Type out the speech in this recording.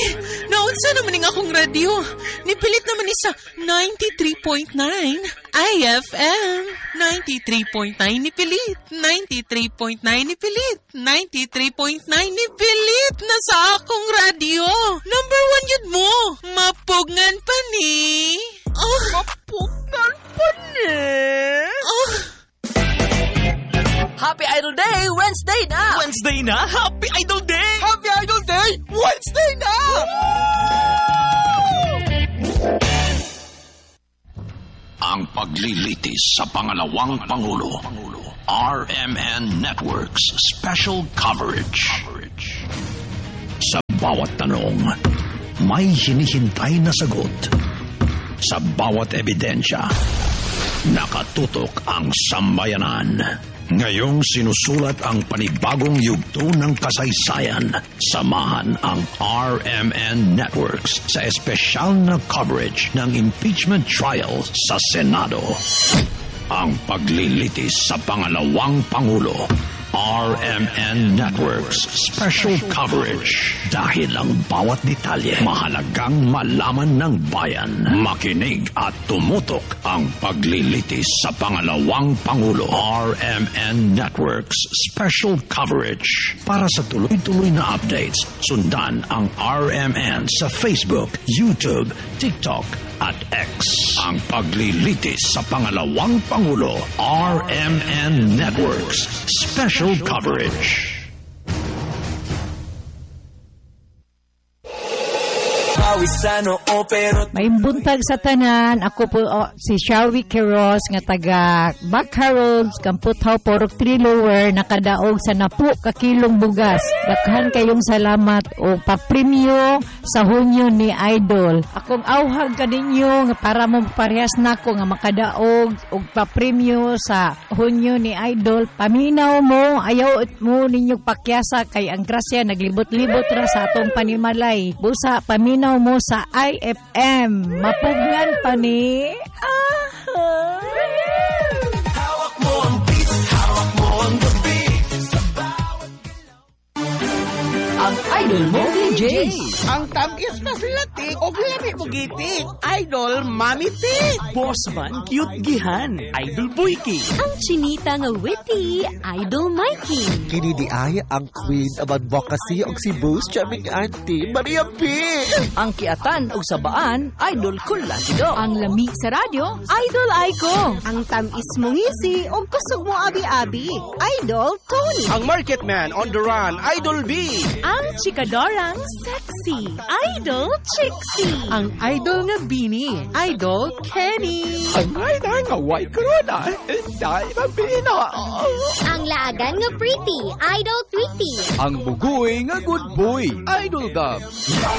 naunsa naman ng akong radyo. Nipilit naman ni sa 93.9 IFM. 93.9 nipilit. 93.9 nipilit. 93.9 nipilit na sa akong radyo. Number 1 yun mo. Mapugngan pa ni. Mapugngan pa ni. Happy Idol Day, Wednesday na! Wednesday na? Happy Idol Day! Happy Idol Day, Wednesday na! Ang paglilitis sa pangalawang Pangulo. RMN Network's special coverage. Sa bawat tanong, may hinihintay na sagot. Sa bawat ebidensya, nakatutok ang sambayanan. Ngayong sinusulat ang panibagong yugto ng kasaysayan. Samahan ang RMN Networks sa espesyal na coverage ng impeachment trial sa Senado. Ang paglilitis sa pangalawang Pangulo. RMN Networks special coverage. Dahil ang bawat detalye mahalagang malaman ng bayan. Makinig at tumutok ang paglilitis sa pangalawang Pangulo. RMN Networks special coverage. Para sa tuloy-tuloy na updates, sundan ang RMN sa Facebook, YouTube, TikTok at X. Ang paglilitis sa pangalawang Pangulo. RMN Networks special coverage. May buntag sa tanan. Ako po si Shawi Queiroz nga taga Baccarobs, Kamputhaw, Porok 3 Lower, nakadaog sa 10 kakilong bugas. Daghan kayong salamat o papremyo sa Hunyo ni Idol. Akong awhag kaninyo nga para mo parehas nako nga makadaog og papremyo sa Hunyo ni Idol. Paminaw mo, ayaw mo ninyong pakyasa kay ang grasya naglibot-libot ra sa atong panimalay. Busa paminaw mo sa IFM. Mapugnan pa ni. Hawak mo ang beat, hawak mo ang beat. Ang Idol mo, DJs. Ang tamis na silatik o lami mo gitik. Idol Mami Tik. Boss man, cute gihan. Idol Boyki. Ang chinita nga witty, Idol Mikey. Kini di ay ang queen of advocacy og si Boss Chaming Auntie Maria P. Ang kiatan o sabaan, Idol Kulakido. Ang lami sa radyo, Idol Aiko. Ang tamis mo ngisi o kusog mo abi-abi, Idol Tony. Ang market man on the run, Idol B. Ang chikadorang sexy, Idol Trixie. Ang idol nga Bini, Idol Kenny. Ang nga nga white corona. Dahil mabina. Ang laagan nga pretty, Idol Tweety. Ang bugoy nga good boy. Idol Dub.